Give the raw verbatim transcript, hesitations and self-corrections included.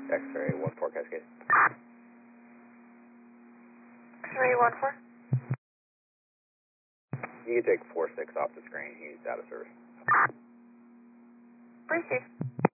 X-ray one four Cascade. X-ray one four. You can take four six off the screen. He's out of service. Appreciate it.